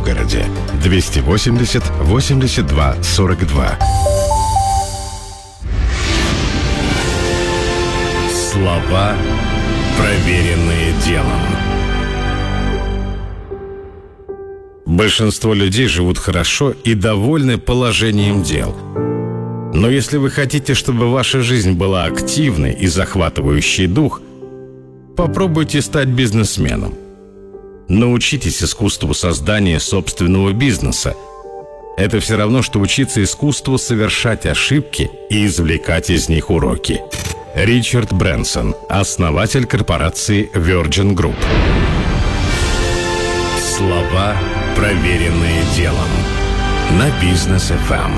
Новгороде. 280 82 42. Слова, проверенные делом. Большинство людей живут хорошо и довольны положением дел. Но если вы хотите, чтобы ваша жизнь была активной и захватывающей дух, попробуйте стать бизнесменом. Научитесь искусству создания собственного бизнеса. Это все равно, что учиться искусству совершать ошибки и извлекать из них уроки. Ричард Брэнсон, основатель корпорации Virgin Group. Слова, проверенные делом. На Бизнес FM.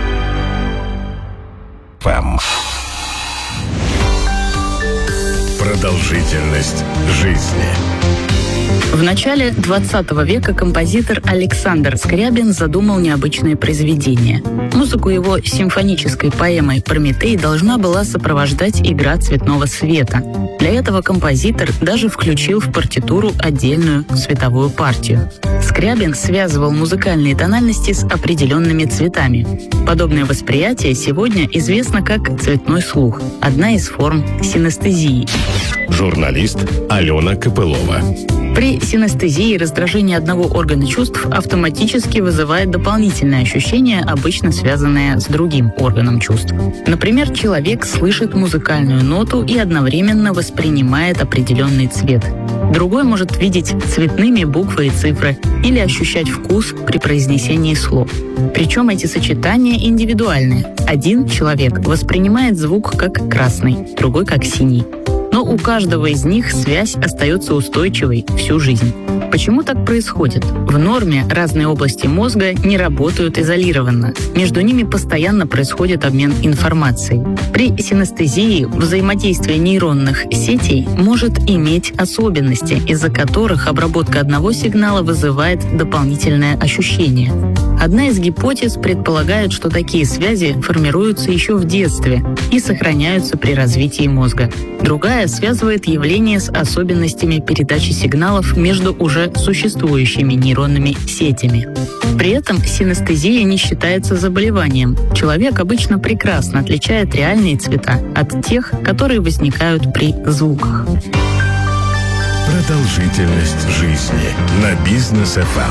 Продолжительность жизни. В начале 20 века композитор Александр Скрябин задумал необычное произведение. Музыку его симфонической поэмой «Прометей» должна была сопровождать игра цветного света. Для этого композитор даже включил в партитуру отдельную световую партию. Скрябин связывал музыкальные тональности с определенными цветами. Подобное восприятие сегодня известно как цветной слух, одна из форм синестезии. Журналист Алена Копылова. При синестезии раздражение одного органа чувств автоматически вызывает дополнительное ощущение, обычно связанное с другим органом чувств. Например, человек слышит музыкальную ноту и одновременно воспринимает определенный цвет. Другой может видеть цветными буквы и цифры или ощущать вкус при произнесении слов. Причем эти сочетания индивидуальны. Один человек воспринимает звук как красный, другой как синий. Но у каждого из них связь остается устойчивой всю жизнь. Почему так происходит? В норме разные области мозга не работают изолированно. Между ними постоянно происходит обмен информацией. При синестезии взаимодействие нейронных сетей может иметь особенности, из-за которых обработка одного сигнала вызывает дополнительное ощущение. Одна из гипотез предполагает, что такие связи формируются еще в детстве и сохраняются при развитии мозга. Другая связывает явление с особенностями передачи сигналов между уже существующими нейронными сетями. При этом синестезия не считается заболеванием. Человек обычно прекрасно отличает реальные цвета от тех, которые возникают при звуках. Продолжительность жизни на Бизнес FM.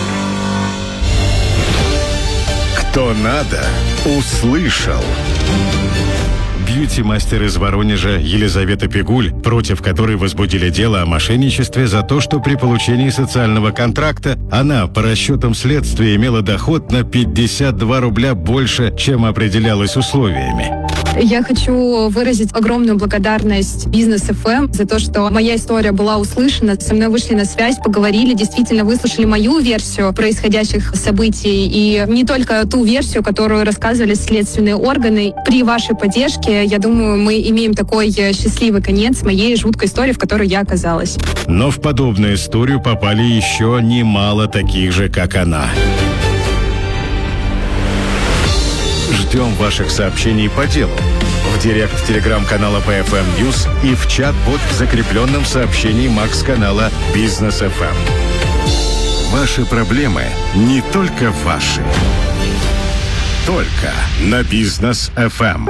Кто надо, услышал. Бьюти-мастер из Воронежа Елизавета Пигуль, против которой возбудили дело о мошенничестве за то, что при получении социального контракта она, по расчетам следствия, имела доход на 52 рубля больше, чем определялось условиями. Я хочу выразить огромную благодарность Бизнес FM за то, что моя история была услышана. Со мной вышли на связь, поговорили, действительно выслушали мою версию происходящих событий. И не только ту версию, которую рассказывали следственные органы. При вашей поддержке, я думаю, мы имеем такой счастливый конец моей жуткой истории, в которой я оказалась. Но в подобную историю попали еще немало таких же, как она. Ждем ваших сообщений по делу в директ телеграм-канала PFM News и в чат-бот в закрепленном сообщении Макс-канала Бизнес FM. Ваши проблемы не только ваши. Только на Бизнес FM.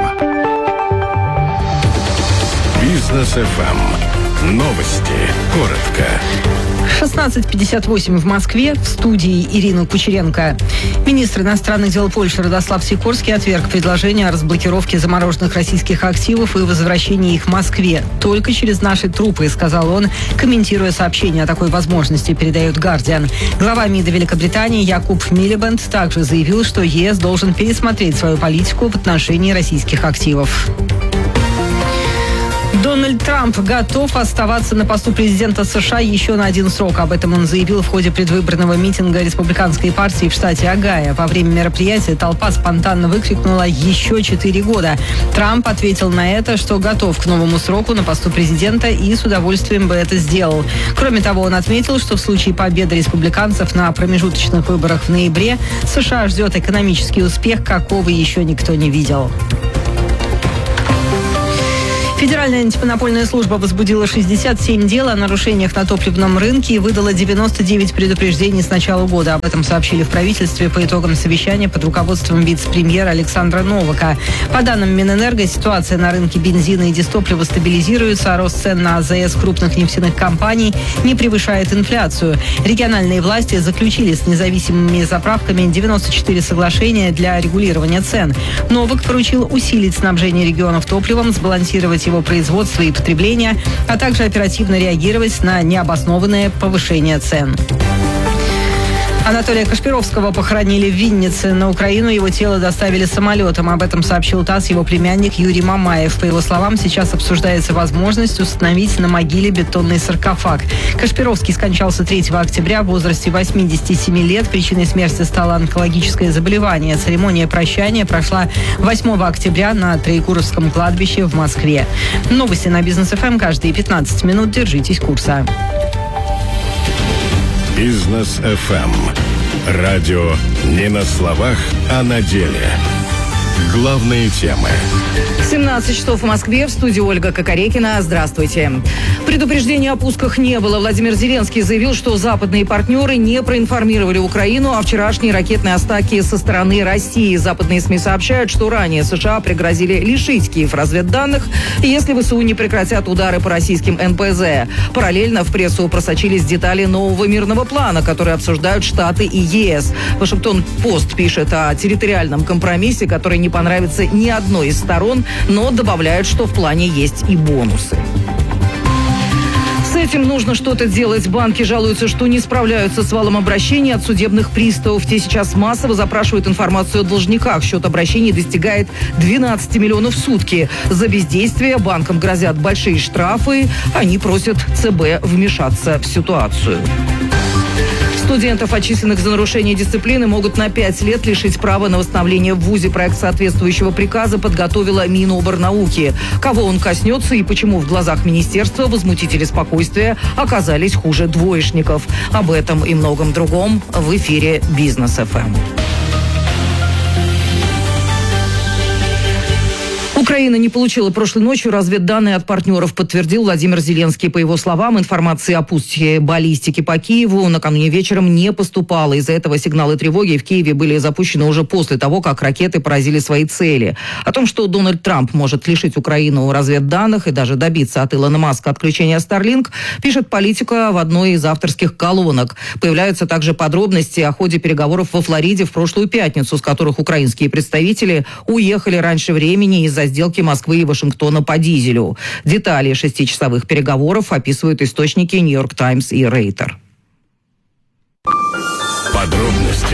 Бизнес FM. Новости. Коротко. 16:58 в Москве. В студии Ирина Кучеренко. Министр иностранных дел Польши Радослав Сикорский отверг предложение о разблокировке замороженных российских активов и возвращении их в Москве. Только через наши трупы, сказал он, комментируя сообщение о такой возможности, передает «Гардиан». Глава МИДа Великобритании Якуб Милибанд также заявил, что ЕС должен пересмотреть свою политику в отношении российских активов. Дональд Трамп готов оставаться на посту президента США еще на один срок. Об этом он заявил в ходе предвыборного митинга республиканской партии в штате Огайо. Во время мероприятия толпа спонтанно выкрикнула «Еще 4 года». Трамп ответил на это, что готов к новому сроку на посту президента и с удовольствием бы это сделал. Кроме того, он отметил, что в случае победы республиканцев на промежуточных выборах в ноябре США ждет экономический успех, какого еще никто не видел. Федеральная антимонопольная служба возбудила 67 дел о нарушениях на топливном рынке и выдала 99 предупреждений с начала года. Об этом сообщили в правительстве по итогам совещания под руководством вице-премьера Александра Новака. По данным Минэнерго, ситуация на рынке бензина и дизтоплива стабилизируется, а рост цен на АЗС крупных нефтяных компаний не превышает инфляцию. Региональные власти заключили с независимыми заправками 94 соглашения для регулирования цен. Новак поручил усилить снабжение регионов топливом, сбалансировать его производство и потребление, а также оперативно реагировать на необоснованное повышение цен. Анатолия Кашпировского похоронили в Виннице. На Украину его тело доставили самолетом. Об этом сообщил ТАСС его племянник Юрий Мамаев. По его словам, сейчас обсуждается возможность установить на могиле бетонный саркофаг. Кашпировский скончался 3 октября в возрасте 87 лет. Причиной смерти стало онкологическое заболевание. Церемония прощания прошла 8 октября на Троекуровском кладбище в Москве. Новости на Бизнес ФМ каждые 15 минут. Держитесь курса. Бизнес ФМ. Радио не на словах, а на деле. Главные темы. 17 часов в Москве. В студии Ольга Кокорекина. Здравствуйте. Предупреждения о пусках не было. Владимир Зеленский заявил, что западные партнеры не проинформировали Украину о вчерашней ракетной атаке со стороны России. Западные СМИ сообщают, что ранее США пригрозили лишить Киев разведданных, если ВСУ не прекратят удары по российским НПЗ. Параллельно в прессу просочились детали нового мирного плана, который обсуждают Штаты и ЕС. Вашингтон-Пост пишет о территориальном компромиссе, который не понравится ни одной из сторон, но добавляют, что в плане есть и бонусы. С этим нужно что-то делать. Банки жалуются, что не справляются с валом обращений от судебных приставов. Те сейчас массово запрашивают информацию о должниках. Счет обращений достигает 12 миллионов в сутки. За бездействие банкам грозят большие штрафы. Они просят ЦБ вмешаться в ситуацию. Студентов, отчисленных за нарушение дисциплины, могут на 5 лет лишить права на восстановление в ВУЗе. Проект соответствующего приказа подготовила Миноборнауки. Кого он коснется и почему в глазах министерства возмутители спокойствия оказались хуже двоечников. Об этом и многом другом в эфире Бизнес ФМ. Украина не получила прошлой ночью разведданные от партнеров, подтвердил Владимир Зеленский. По его словам, информации о пуске баллистики по Киеву накануне вечером не поступало. Из-за этого сигналы тревоги в Киеве были запущены уже после того, как ракеты поразили свои цели. О том, что Дональд Трамп может лишить Украину разведданных и даже добиться от Илона Маска отключения Starlink, пишет Политика в одной из авторских колонок. Появляются также подробности о ходе переговоров во Флориде в прошлую пятницу, с которых украинские представители уехали раньше времени из-за сделки Москвы и Вашингтона по дизелю. Детали 6-часовых переговоров описывают источники «Нью-Йорк Таймс» и «Рейтер». Подробности.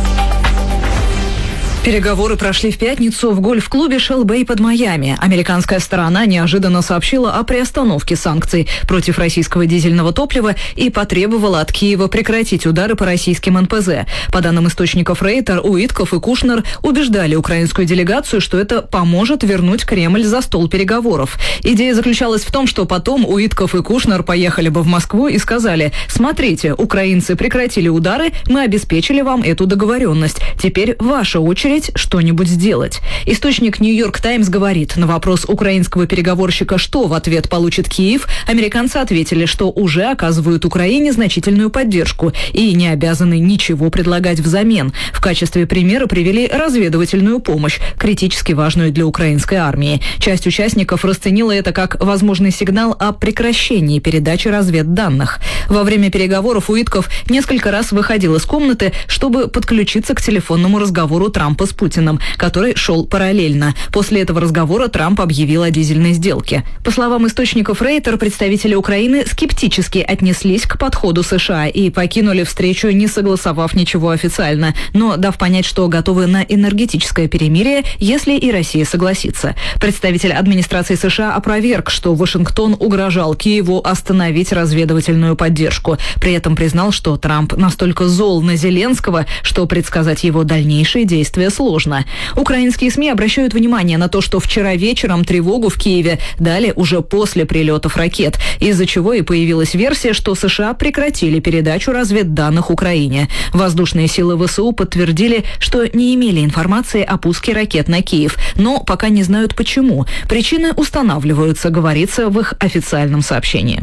Переговоры прошли в пятницу в гольф-клубе Shell Bay под Майами. Американская сторона неожиданно сообщила о приостановке санкций против российского дизельного топлива и потребовала от Киева прекратить удары по российским НПЗ. По данным источников Рейтер, Уитков и Кушнер убеждали украинскую делегацию, что это поможет вернуть Кремль за стол переговоров. Идея заключалась в том, что потом Уитков и Кушнер поехали бы в Москву и сказали: «Смотрите, украинцы прекратили удары, мы обеспечили вам эту договоренность. Теперь ваша очередь что-нибудь сделать». Источник «Нью-Йорк Таймс» говорит, на вопрос украинского переговорщика, что в ответ получит Киев, американцы ответили, что уже оказывают Украине значительную поддержку и не обязаны ничего предлагать взамен. В качестве примера привели разведывательную помощь, критически важную для украинской армии. Часть участников расценила это как возможный сигнал о прекращении передачи разведданных. Во время переговоров Уитков несколько раз выходил из комнаты, чтобы подключиться к телефонному разговору Трампа с Путиным, который шел параллельно. После этого разговора Трамп объявил о дизельной сделке. По словам источников Рейтер, представители Украины скептически отнеслись к подходу США и покинули встречу, не согласовав ничего официально, но дав понять, что готовы на энергетическое перемирие, если и Россия согласится. Представитель администрации США опроверг, что Вашингтон угрожал Киеву остановить разведывательную поддержку. При этом признал, что Трамп настолько зол на Зеленского, что предсказать его дальнейшие действия более сложно. Украинские СМИ обращают внимание на то, что вчера вечером тревогу в Киеве дали уже после прилетов ракет, из-за чего и появилась версия, что США прекратили передачу разведданных Украине. Воздушные силы ВСУ подтвердили, что не имели информации о пуске ракет на Киев, но пока не знают почему. Причины устанавливаются, говорится в их официальном сообщении.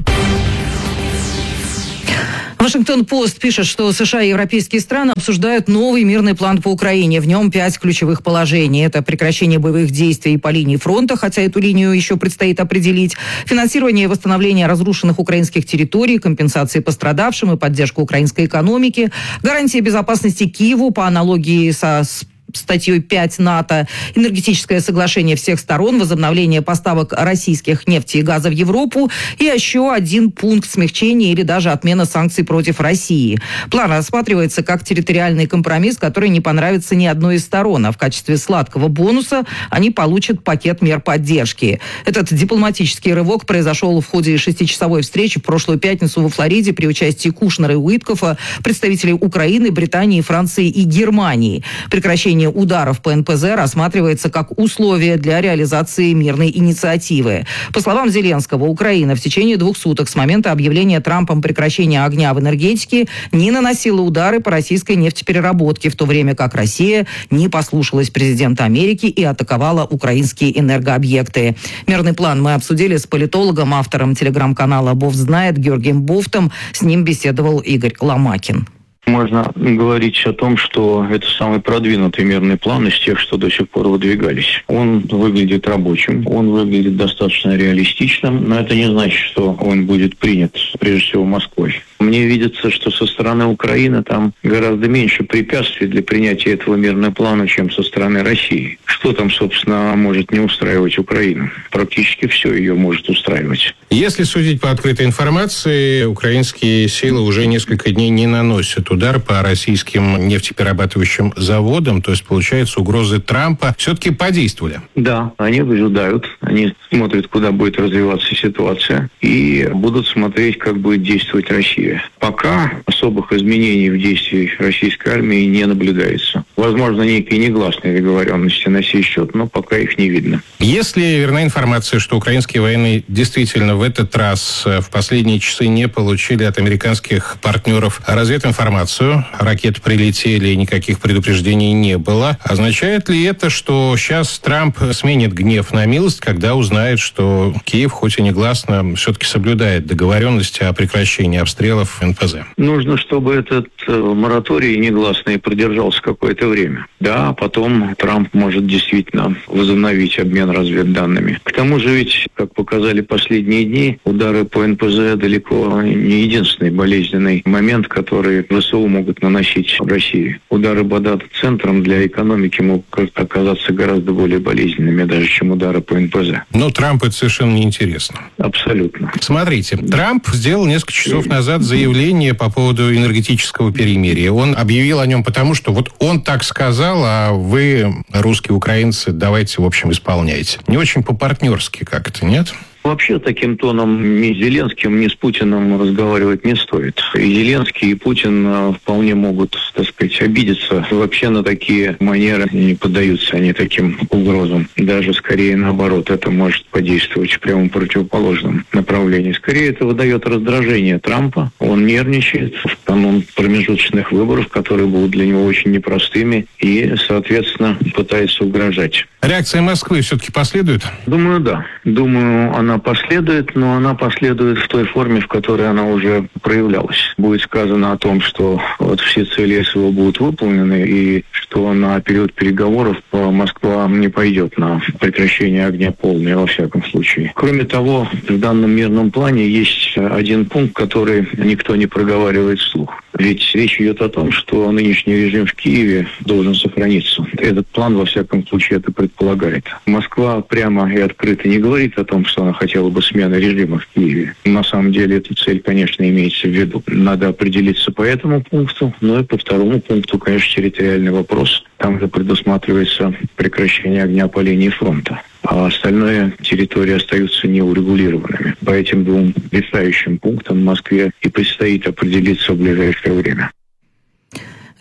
Вашингтон-Пост пишет, что США и европейские страны обсуждают новый мирный план по Украине. В нем 5 ключевых положений. Это прекращение боевых действий по линии фронта, хотя эту линию еще предстоит определить, финансирование и восстановление разрушенных украинских территорий, компенсации пострадавшим и поддержку украинской экономики, гарантия безопасности Киеву по аналогии со статьей 5 НАТО, энергетическое соглашение всех сторон, возобновление поставок российских нефти и газа в Европу и еще один пункт смягчения или даже отмена санкций против России. План рассматривается как территориальный компромисс, который не понравится ни одной из сторон, а в качестве сладкого бонуса они получат пакет мер поддержки. Этот дипломатический рывок произошел в ходе 6-часовой встречи в прошлую пятницу во Флориде при участии Кушнера и Уиткофа, представителей Украины, Британии, Франции и Германии. Прекращение ударов по НПЗ рассматривается как условие для реализации мирной инициативы. По словам Зеленского, Украина в течение 2 суток с момента объявления Трампом прекращения огня в энергетике не наносила удары по российской нефтепереработке, в то время как Россия не послушалась президента Америки и атаковала украинские энергообъекты. Мирный план мы обсудили с политологом, автором телеграм-канала «Бофт знает» Георгием Бофтом. С ним беседовал Игорь Ломакин. Можно говорить о том, что это самый продвинутый мирный план из тех, что до сих пор выдвигались. Он выглядит рабочим, он выглядит достаточно реалистичным, но это не значит, что он будет принят, прежде всего, Москвой. Мне видится, что со стороны Украины там гораздо меньше препятствий для принятия этого мирного плана, чем со стороны России. Что там, собственно, может не устраивать Украину? Практически все ее может устраивать. Если судить по открытой информации, украинские силы уже несколько дней не наносят удар по российским нефтеперерабатывающим заводам, то есть, получается, угрозы Трампа все-таки подействовали. Да, они выжидают, они смотрят, куда будет развиваться ситуация, и будут смотреть, как будет действовать Россия. Пока особых изменений в действии российской армии не наблюдается. Возможно, некие негласные договоренности на сей счет, но пока их не видно. Если верна информация, что украинские военные действительно в этот раз в последние часы не получили от американских партнеров развединформацию, ракеты прилетели, никаких предупреждений не было, означает ли это, что сейчас Трамп сменит гнев на милость, когда узнает, что Киев, хоть и негласно, все-таки соблюдает договоренности о прекращении обстрелов НПЗ? Нужно, чтобы этот мораторий негласный продержался какое-то время. Да, потом Трамп может действительно возобновить обмен разведданными. К тому же ведь, как показали последние дни, удары по НПЗ далеко не единственный болезненный момент, который ВСУ могут наносить в России. Удары по дата-центрам для экономики могут оказаться гораздо более болезненными, даже чем удары по НПЗ. Но Трампу это совершенно неинтересно. Абсолютно. Смотрите, Трамп сделал несколько часов назад заявление по поводу энергетического перемирия. Он объявил о нем потому, что вот он так сказал, а вы, русские украинцы, давайте, в общем, исполняйте. Не очень по-партнерски как-то, нет? Вообще таким тоном ни с Зеленским, ни с Путиным разговаривать не стоит. И Зеленский, и Путин вполне могут, так сказать, обидеться. Вообще на такие манеры не поддаются они таким угрозам. Даже скорее наоборот, это может подействовать в прямом противоположном направлении. Скорее это выдает раздражение Трампа. Он нервничает в канун промежуточных выборов, которые будут для него очень непростыми, и, соответственно, пытается угрожать. Реакция Москвы все-таки последует? Думаю, да. Думаю, она последует, но она последует в той форме, в которой она уже проявлялась. Будет сказано о том, что вот все цели СВО будут выполнены, и что на период переговоров Москва не пойдет на прекращение огня полное, во всяком случае. Кроме того, в данном мирном плане есть один пункт, который никто не проговаривает вслух. Ведь речь идет о том, что нынешний режим в Киеве должен сохраниться. Этот план, во всяком случае, это предполагает. Москва прямо и открыто не говорит о том, что она хотела бы смены режима в Киеве. На самом деле, эта цель, конечно, имеется в виду. Надо определиться по этому пункту, но и по второму пункту, конечно, территориальный вопрос. Там же предусматривается прекращение огня по линии фронта. А остальные территории остаются неурегулированными. По этим 2 решающим пунктам Москве и предстоит определиться в ближайшее время.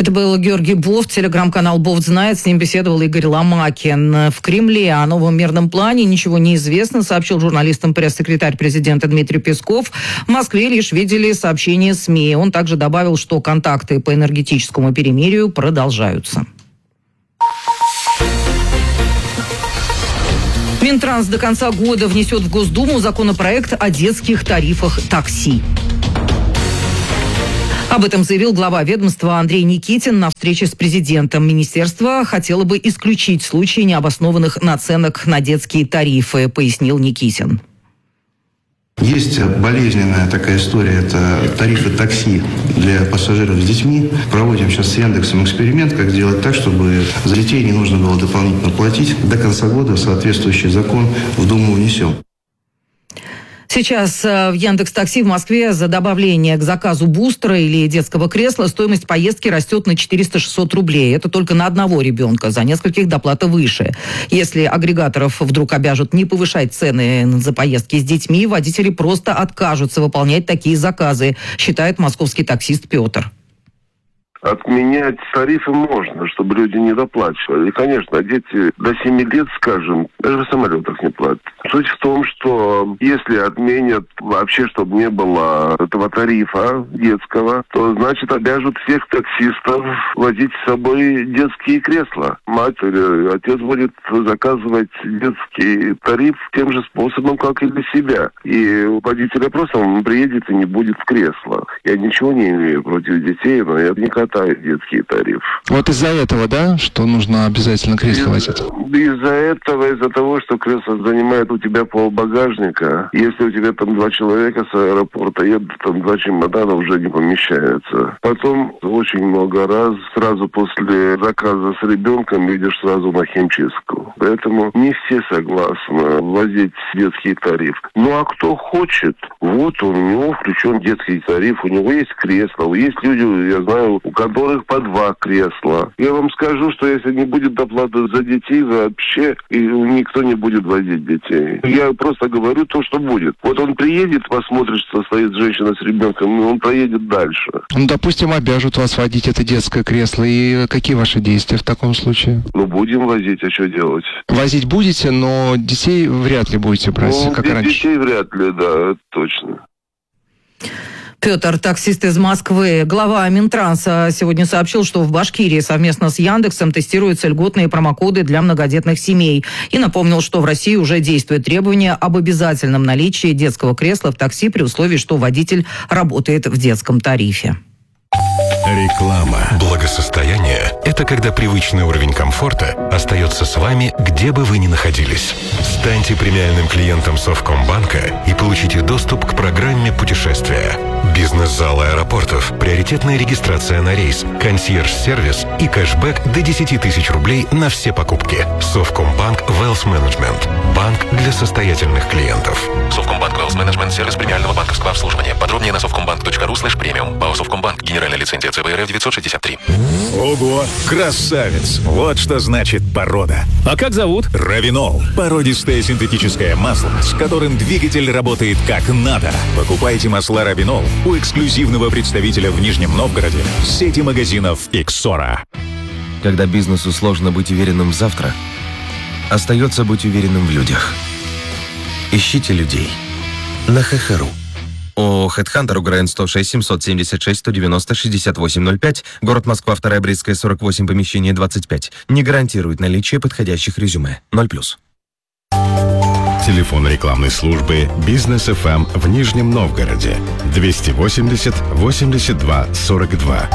Это был Георгий Бофт, телеграм-канал «Бофт знает». С ним беседовал Игорь Ломакин. В Кремле о новом мирном плане ничего не известно, сообщил журналистам пресс-секретарь президента Дмитрий Песков. В Москве лишь видели сообщения СМИ. Он также добавил, что контакты по энергетическому перемирию продолжаются. Минтранс до конца года внесет в Госдуму законопроект о детских тарифах такси. Об этом заявил глава ведомства Андрей Никитин на встрече с президентом. Министерство хотело бы исключить случаи необоснованных наценок на детские тарифы, пояснил Никитин. Есть болезненная такая история, это тарифы такси для пассажиров с детьми. Проводим сейчас с Яндексом эксперимент, как сделать так, чтобы за детей не нужно было дополнительно платить. До конца года соответствующий закон в Думу внесем. Сейчас в Яндекс.Такси в Москве за добавление к заказу бустера или детского кресла стоимость поездки растет на 400-600 рублей. Это только на одного ребенка, за нескольких доплата выше. Если агрегаторов вдруг обяжут не повышать цены за поездки с детьми, водители просто откажутся выполнять такие заказы, считает московский таксист Петр. Отменять тарифы можно, чтобы люди не доплачивали. И, конечно, дети до 7 лет, скажем, даже в самолетах не платят. Суть в том, что если отменят вообще, чтобы не было этого тарифа детского, то, значит, обяжут всех таксистов возить с собой детские кресла. Мать или отец будет заказывать детский тариф тем же способом, как и для себя. И у водителя просто он приедет и не будет в креслах. Я ничего не имею против детей, но я не катаюсь детский тариф. Вот из-за этого, да, что нужно обязательно кресло возить? Из-за того, что кресло занимает у тебя полбагажника. Если у тебя там 2 человека с аэропорта едут, там 2 чемодана уже не помещаются. Потом очень много раз, сразу после заказа с ребенком, идешь сразу на химчистку. Поэтому не все согласны возить детский тариф. Ну а кто хочет, вот у него включен детский тариф, у него есть кресло, есть люди, я знаю, у которых по 2 кресла. Я вам скажу, что если не будет доплаты за детей, вообще и никто не будет возить детей. Я просто говорю то, что будет. Вот он приедет, посмотрит, что стоит женщина с ребенком, и он проедет дальше. Ну, допустим, обяжут вас водить это детское кресло. И какие ваши действия в таком случае? Ну, будем возить, а что делать? Возить будете, но детей вряд ли будете брать, как раньше. Детей вряд ли, да, это точно. Петр, таксист из Москвы. Глава Минтранса сегодня сообщил, что в Башкирии совместно с Яндексом тестируются льготные промокоды для многодетных семей. И напомнил, что в России уже действует требование об обязательном наличии детского кресла в такси при условии, что водитель работает в детском тарифе. Реклама. Благосостояние – это когда привычный уровень комфорта остается с вами, где бы вы ни находились. Станьте премиальным клиентом Совкомбанка и получите доступ к программе путешествия. Бизнес-зал аэропортов, приоритетная регистрация на рейс, консьерж-сервис и кэшбэк до 10 тысяч рублей на все покупки. Совкомбанк Wealth Management. Банк для состоятельных клиентов. Совкомбанк Wealth Management – сервис премиального банковского обслуживания. Подробнее на совкомбанк.ру/премиум. ПАО Совкомбанк. Генеральная лицензия ЦБРФ 963. Ого, красавец! Вот что значит порода. А как зовут? Равинол. Породистое синтетическое масло, с которым двигатель работает как надо. Покупайте масла Равинол у эксклюзивного представителя в Нижнем Новгороде сети магазинов «Иксора». Когда бизнесу сложно быть уверенным в завтра, остается быть уверенным в людях. Ищите людей на ХХРУ. ООО «Хедхантер», УГРН 106 776 190 6805, город Москва, 2 Брестская, 48, помещение 25. Не гарантирует наличие подходящих резюме. 0+. Телефон рекламной службы «Бизнес ФМ» в Нижнем Новгороде 280 82 42.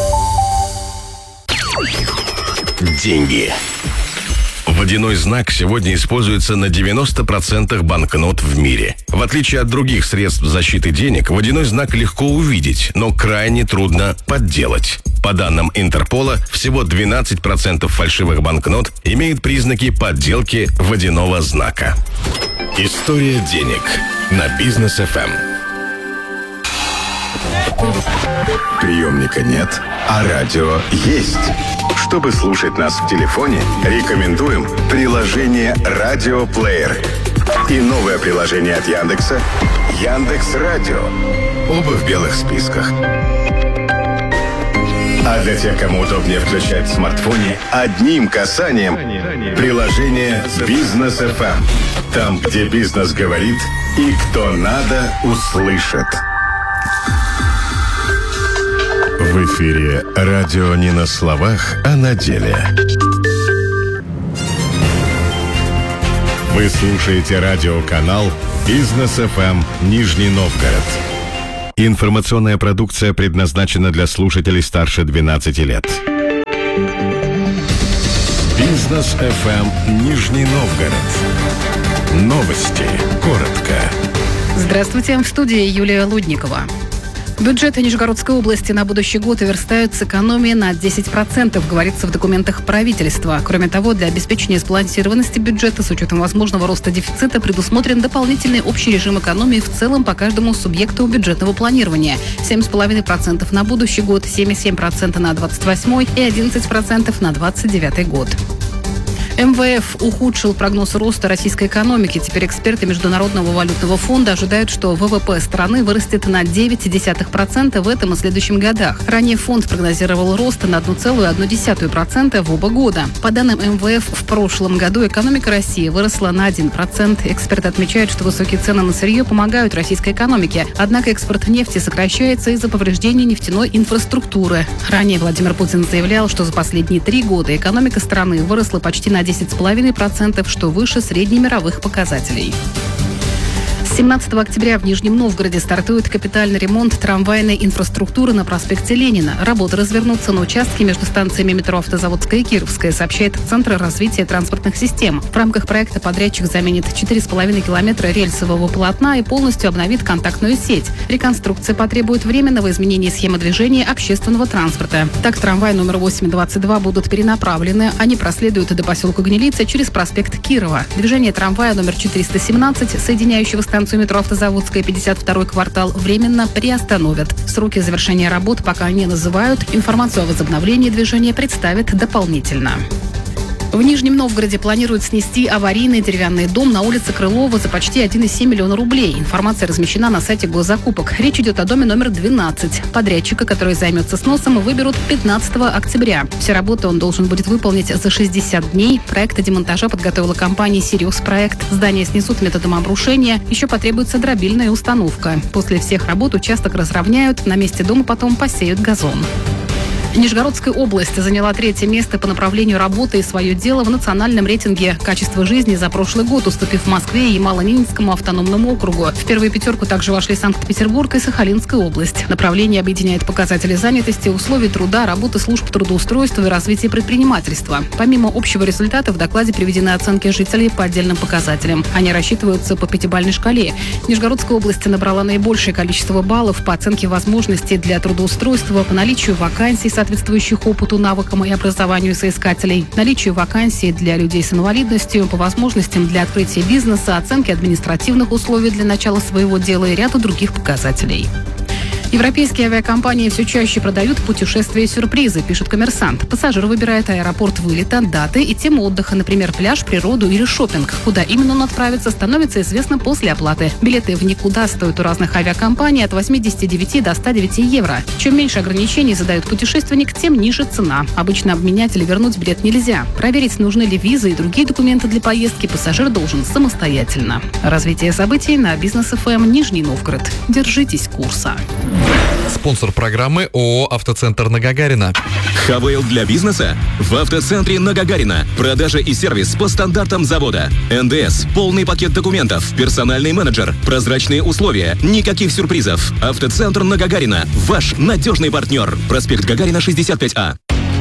Деньги. Водяной знак сегодня используется на 90% банкнот в мире. В отличие от других средств защиты денег, водяной знак легко увидеть, но крайне трудно подделать. По данным Интерпола, всего 12% фальшивых банкнот имеют признаки подделки водяного знака. История денег на Бизнес ФМ. Приемника нет, а радио есть. Чтобы слушать нас в телефоне, рекомендуем приложение «Радиоплеер» и новое приложение от Яндекса «Яндекс.Радио». Оба в белых списках. А для тех, кому удобнее включать в смартфоне одним касанием приложение Бизнес FM. Там, где бизнес говорит и кто надо, услышит. В эфире радио не на словах, а на деле. Вы слушаете радиоканал Бизнес FM Нижний Новгород. Информационная продукция предназначена для слушателей старше 12 лет. Бизнес FM Нижний Новгород. Новости. Коротко. Здравствуйте, в студии Юлия Лудникова. Бюджет Нижегородской области на будущий год верстают с экономией на 10%, говорится в документах правительства. Кроме того, для обеспечения сбалансированности бюджета с учетом возможного роста дефицита предусмотрен дополнительный общий режим экономии в целом по каждому субъекту бюджетного планирования. 7,5% на будущий год, 7,7% на 28 и 11% на 29 год. МВФ ухудшил прогноз роста российской экономики. Теперь эксперты Международного валютного фонда ожидают, что ВВП страны вырастет на 0,9% в этом и следующем годах. Ранее фонд прогнозировал рост на 1,1% в оба года. По данным МВФ, в прошлом году экономика России выросла на 1%. Эксперты отмечают, что высокие цены на сырье помогают российской экономике. Однако экспорт нефти сокращается из-за повреждения нефтяной инфраструктуры. Ранее Владимир Путин заявлял, что за последние 3 года экономика страны выросла почти на 10,5%, что выше среднемировых показателей. С 17 октября в Нижнем Новгороде стартует капитальный ремонт трамвайной инфраструктуры на проспекте Ленина. Работы развернутся на участке между станциями метро Автозаводская и Кировская, сообщает Центр развития транспортных систем. В рамках проекта подрядчик заменит 4,5 километра рельсового полотна и полностью обновит контактную сеть. Реконструкция потребует временного изменения схемы движения общественного транспорта. Так, трамвай номер 822 будут перенаправлены. Они проследуют до поселка Гнилица через проспект Кирова. Движение трамвая номер 417, соединяющего станцию метро Автозаводская, 52-й квартал, временно приостановят. Сроки завершения работ пока не называют. Информацию о возобновлении движения представят дополнительно. В Нижнем Новгороде планируют снести аварийный деревянный дом на улице Крылова за почти 1,7 миллиона рублей. Информация размещена на сайте госзакупок. Речь идет о доме номер 12. Подрядчика, который займется сносом, выберут 15 октября. Все работы он должен будет выполнить за 60 дней. Проект демонтажа подготовила компания «Сириус Проект». Здание снесут методом обрушения. Еще потребуется дробильная установка. После всех работ участок разровняют. На месте дома потом посеют газон. Нижегородская область заняла 3-е место по направлению работы и свое дело в национальном рейтинге «Качество жизни» за прошлый год, уступив Москве и Ямало-Ненецкому автономному округу. В первую 5 также вошли Санкт-Петербург и Сахалинская область. Направление объединяет показатели занятости, условий труда, работы служб трудоустройства и развития предпринимательства. Помимо общего результата, в докладе приведены оценки жителей по отдельным показателям. Они рассчитываются по 5-бальной шкале. Нижегородская область набрала наибольшее количество баллов по оценке возможностей для трудоустройства, по наличию вакансий, соответствующих опыту, навыкам и образованию соискателей, наличию вакансий для людей с инвалидностью, по возможностям для открытия бизнеса, оценки административных условий для начала своего дела и ряду других показателей. Европейские авиакомпании все чаще продают путешествия-сюрпризы, пишет «Коммерсант». Пассажир выбирает аэропорт вылета, даты и тему отдыха, например, пляж, природу или шопинг. Куда именно он отправится, становится известно после оплаты. Билеты в никуда стоят у разных авиакомпаний от 89 до 109 евро. Чем меньше ограничений задает путешественник, тем ниже цена. Обычно обменять или вернуть билет нельзя. Проверить, нужны ли визы и другие документы для поездки, пассажир должен самостоятельно. Развитие событий на Бизнес FM Нижний Новгород. Держитесь курса. Спонсор программы ООО «Автоцентр на Гагарина». ХВЛ для бизнеса? В «Автоцентре на Гагарина». Продажа и сервис по стандартам завода. НДС, полный пакет документов, персональный менеджер, прозрачные условия, никаких сюрпризов. «Автоцентр на Гагарина». Ваш надежный партнер. Проспект Гагарина, 65А.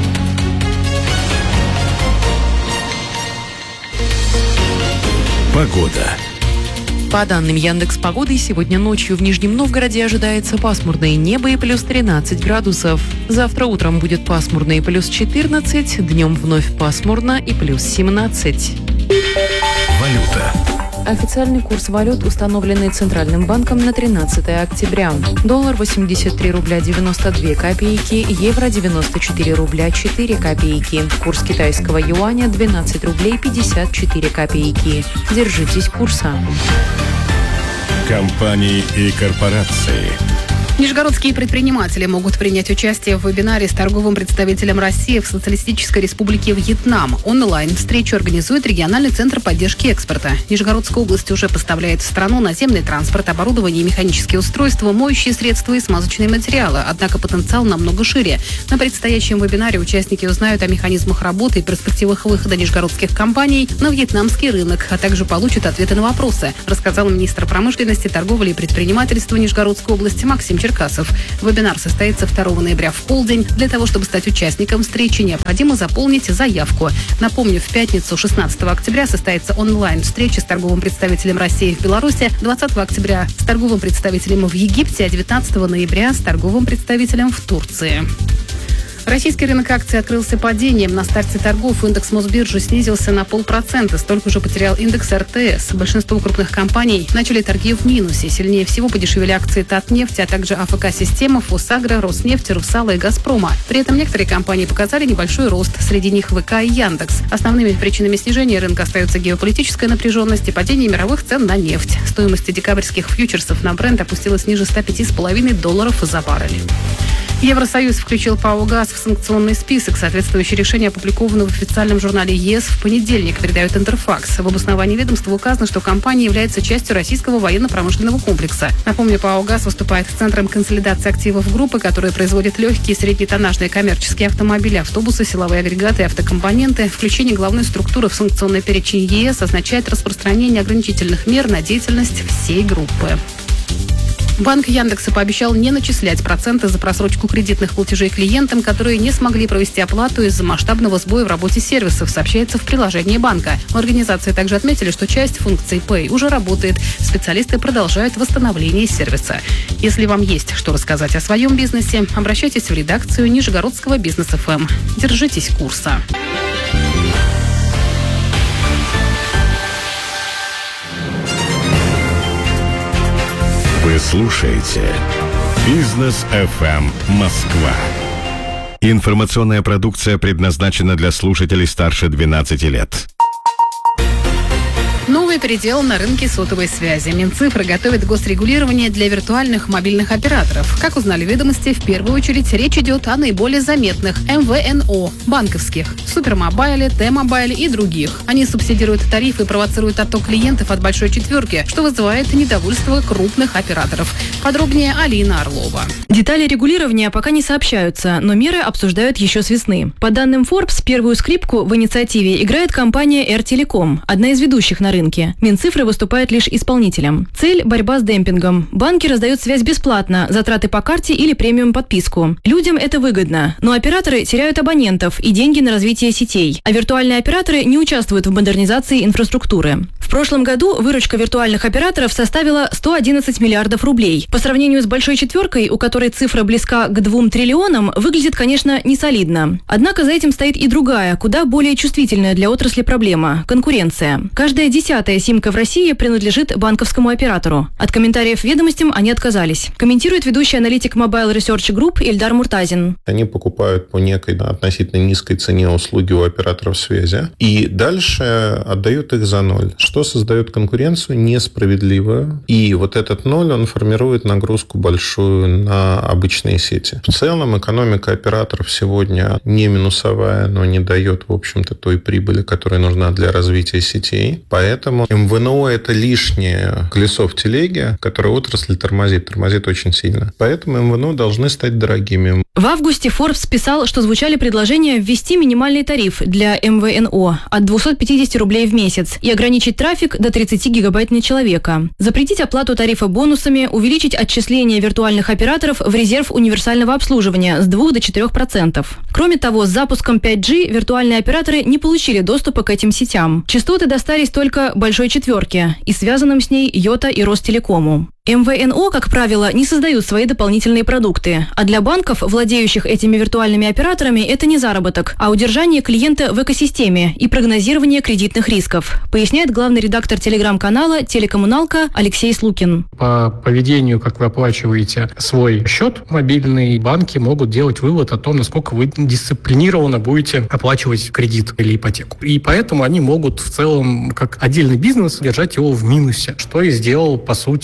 Погода. По данным Яндекс.Погоды, сегодня ночью в Нижнем Новгороде ожидается пасмурное небо и плюс 13 градусов. Завтра утром будет пасмурно и плюс 14, днем вновь пасмурно и плюс 17. Валюта. Официальный курс валют, установленный Центральным банком на 13 октября. Доллар 83 рубля 92 копейки, евро 94 рубля 4 копейки. Курс китайского юаня 12 рублей 54 копейки. Держитесь курса. Компании и корпорации. Нижегородские предприниматели могут принять участие в вебинаре с торговым представителем России в Социалистической Республике Вьетнам. Онлайн-встречу организует региональный центр поддержки экспорта. Нижегородская область уже поставляет в страну наземный транспорт, оборудование, механические устройства, моющие средства и смазочные материалы. Однако потенциал намного шире. На предстоящем вебинаре участники узнают о механизмах работы и перспективах выхода нижегородских компаний на вьетнамский рынок, а также получат ответы на вопросы, рассказал министр промышленности, торговли и предпринимательства Нижегородской области Максим Черкасов. Вебинар состоится 2 ноября в полдень. Для того, чтобы стать участником встречи, необходимо заполнить заявку. Напомню, в пятницу 16 октября состоится онлайн-встреча с торговым представителем России в Беларуси, 20 октября с торговым представителем в Египте, а 19 ноября с торговым представителем в Турции. Российский рынок акций открылся падением. На старте торгов индекс Мосбиржи снизился на 0,5%. Столько же потерял индекс РТС. Большинство крупных компаний начали торги в минусе. Сильнее всего подешевели акции Татнефти, а также АФК-система, Фосагро, Роснефть, Русала и Газпрома. При этом некоторые компании показали небольшой рост. Среди них ВК и Яндекс. Основными причинами снижения рынка остаются геополитическая напряженность и падение мировых цен на нефть. Стоимость декабрьских фьючерсов на Брент опустилась ниже $105,5 за баррель. Евросоюз включил ПАО «ГАЗ» в санкционный список. Соответствующее решение опубликовано в официальном журнале ЕС в понедельник, передает Интерфакс. В обосновании ведомства указано, что компания является частью российского военно-промышленного комплекса. Напомню, ПАО «ГАЗ» выступает центром консолидации активов группы, которая производит легкие и среднетоннажные коммерческие автомобили, автобусы, силовые агрегаты и автокомпоненты. Включение главной структуры в санкционный перечень ЕС означает распространение ограничительных мер на деятельность всей группы. Банк Яндекса пообещал не начислять проценты за просрочку кредитных платежей клиентам, которые не смогли провести оплату из-за масштабного сбоя в работе сервисов, сообщается в приложении банка. В организации также отметили, что часть функций Pay уже работает. Специалисты продолжают восстановление сервиса. Если вам есть что рассказать о своем бизнесе, обращайтесь в редакцию Нижегородского бизнес-ФМ. Держитесь курса. Вы слушаете «Бизнес FM Москва». Информационная продукция предназначена для слушателей старше 12 лет. Новый передел на рынке сотовой связи. Минцифры готовит госрегулирование для виртуальных мобильных операторов. Как узнали ведомости, в первую очередь речь идет о наиболее заметных МВНО, банковских, Супермобайле, Т-Мобайле и других. Они субсидируют тарифы и провоцируют отток клиентов от большой четверки, что вызывает недовольство крупных операторов. Подробнее Алина Орлова. Детали регулирования пока не сообщаются, но меры обсуждают еще с весны. По данным Forbes, первую скрипку в инициативе играет компания R-Telecom, одна из ведущих на рынке. Минцифры выступает лишь исполнителем. Цель – борьба с демпингом. Банки раздают связь бесплатно, затраты по карте или премиум-подписку. Людям это выгодно, но операторы теряют абонентов и деньги на развитие сетей, а виртуальные операторы не участвуют в модернизации инфраструктуры. В прошлом году выручка виртуальных операторов составила 111 миллиардов рублей. По сравнению с большой четверкой, у которой цифра близка к 2 триллионам, выглядит, конечно, не солидно. Однако за этим стоит и другая, куда более чувствительная для отрасли проблема – конкуренция. Каждая 10-я симка в России принадлежит банковскому оператору. От комментариев ведомостям они отказались. Комментирует ведущий аналитик Mobile Research Group Ильдар Муртазин. Они покупают по некой относительно низкой цене услуги у операторов связи и дальше отдают их за ноль, что создает конкуренцию несправедливую. И вот этот ноль, он формирует нагрузку большую на обычные сети. В целом экономика операторов сегодня не минусовая, но не дает, в общем-то, той прибыли, которая нужна для развития сетей. Поэтому МВНО – это лишнее колесо в телеге, которое отрасль тормозит очень сильно. Поэтому МВНО должны стать дорогими. В августе Forbes писал, что звучали предложения ввести минимальный тариф для МВНО от 250 рублей в месяц и ограничить трафик до 30 гигабайт на человека, запретить оплату тарифа бонусами, увеличить отчисления виртуальных операторов в резерв универсального обслуживания с 2 до 4%. Кроме того, с запуском 5G виртуальные операторы не получили доступа к этим сетям. Частоты достались только большой четверке и связанным с ней Йота и Ростелекому. МВНО, как правило, не создают свои дополнительные продукты, а для банков, владеющих этими виртуальными операторами, это не заработок, а удержание клиента в экосистеме и прогнозирование кредитных рисков, поясняет главный редактор телеграм-канала «Телекоммуналка» Алексей Слукин. По поведению, как вы оплачиваете свой счет, мобильные банки могут делать вывод о том, насколько вы дисциплинированно будете оплачивать кредит или ипотеку. И поэтому они могут в целом, как отдельный бизнес, держать его в минусе, что и сделал, по сути,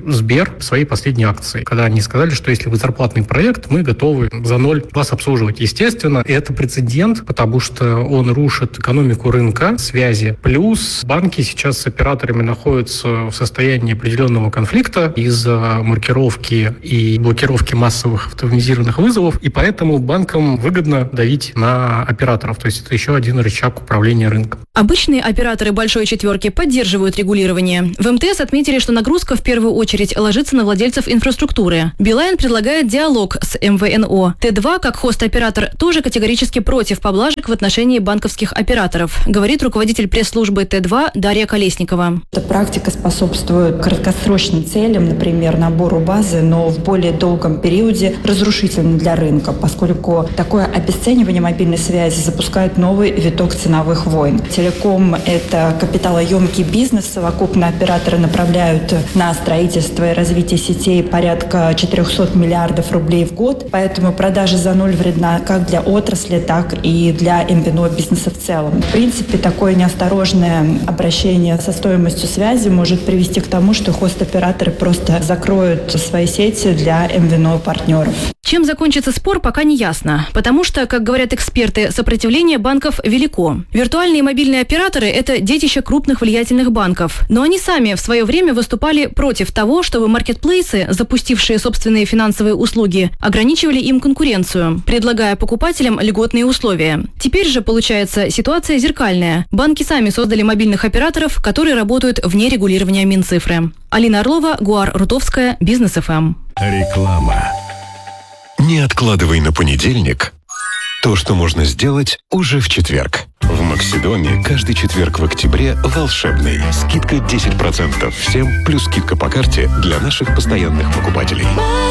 Сбер своей последней акции, когда они сказали, что если вы зарплатный проект, мы готовы за ноль вас обслуживать. Естественно, это прецедент, потому что он рушит экономику рынка, связи. Плюс банки сейчас с операторами находятся в состоянии определенного конфликта из-за маркировки и блокировки массовых автоматизированных вызовов, и поэтому банкам выгодно давить на операторов. То есть это еще один рычаг управления рынком. Обычные операторы «Большой четверки» поддерживают регулирование. В МТС отметили, что нагрузка в первую очередь ложится на владельцев инфраструктуры. Билайн предлагает диалог с МВНО. Т2, как хост-оператор, тоже категорически против поблажек в отношении банковских операторов, говорит руководитель пресс-службы Т2 Дарья Колесникова. Эта практика способствует краткосрочным целям, например, набору базы, но в более долгом периоде разрушительно для рынка, поскольку такое обесценивание мобильной связи запускает новый виток ценовых войн. Телеком – это капиталоемкий бизнес. Совокупно операторы направляют на строительство и развитие сетей порядка 400 миллиардов рублей в год. Поэтому продажа за ноль вредна как для отрасли, так и для МВНО бизнеса в целом. В принципе, такое неосторожное обращение со стоимостью связи может привести к тому, что хост-операторы просто закроют свои сети для МВНО партнеров. Чем закончится спор, пока не ясно. Потому что, как говорят эксперты, сопротивление банков велико. Виртуальные мобильные операторы – это детище крупных влиятельных банков. Но они сами в свое время выступали против того, чтобы маркетплейсы, запустившие собственные финансовые услуги, ограничивали им конкуренцию, предлагая покупателям льготные условия. Теперь же, получается, ситуация зеркальная. Банки сами создали мобильных операторов, которые работают вне регулирования Минцифры. Алина Орлова, Гуар Рутовская, Бизнес ФМ. Реклама. Не откладывай на понедельник то, что можно сделать уже в четверг. В Максидоме каждый четверг в октябре волшебный. Скидка 10% всем, плюс скидка по карте для наших постоянных покупателей.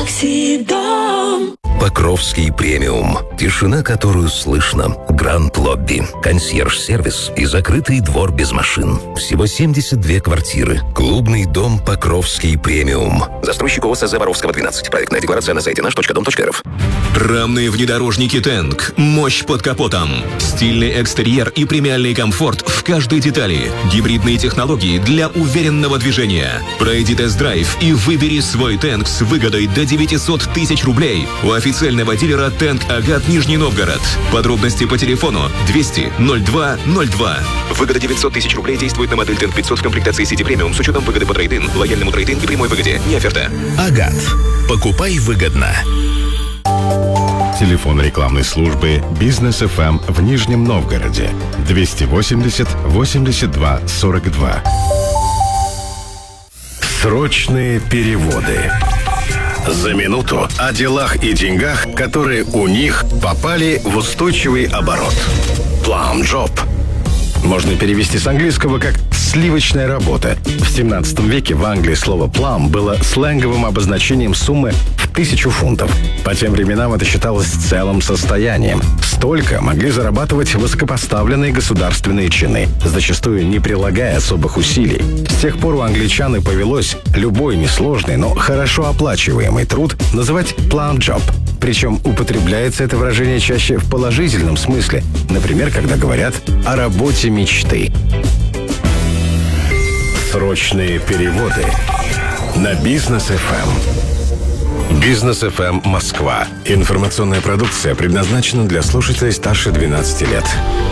Максидом. Покровский премиум. Тишина, которую слышно. Гранд-лобби. Консьерж-сервис и закрытый двор без машин. Всего 72 квартиры. Клубный дом Покровский премиум. Застройщик ОСЗ Воровского 12. Проектная декларация на сайте наш.дом.рф. Рамные внедорожники Тэнк. Мощь под капотом. Стильный экстерьер и премиальный комфорт в каждой детали. Гибридные технологии для уверенного движения. Пройди тест-драйв и выбери свой Тэнк с выгодой до 900 тысяч рублей у официального дилера Тэнк Агат Нижний Новгород. Подробности по телефону 200 02 02. Выгода 900 тысяч рублей действует на модель Тэнк 500 в комплектации City Premium с учетом выгоды по трейд-ин, лояльному трейд-ин и прямой выгоде. Не оферта. Агат. Покупай выгодно. Телефон рекламной службы «Бизнес ФМ» в Нижнем Новгороде 280 82 42. Срочные переводы. За минуту о делах и деньгах, которые у них попали в устойчивый оборот. Plum Job. Можно перевести с английского как «сливочная работа». В 17 веке в Англии слово «plum» было сленговым обозначением суммы в 1000 фунтов. По тем временам это считалось целым состоянием. Столько могли зарабатывать высокопоставленные государственные чины, зачастую не прилагая особых усилий. С тех пор у англичан и повелось любой несложный, но хорошо оплачиваемый труд называть «plum job». Причем употребляется это выражение чаще в положительном смысле. Например, когда говорят о работе мечты. Срочные переводы на Бизнес ФМ. Бизнес ФМ Москва. Информационная продукция предназначена для слушателей старше 12 лет.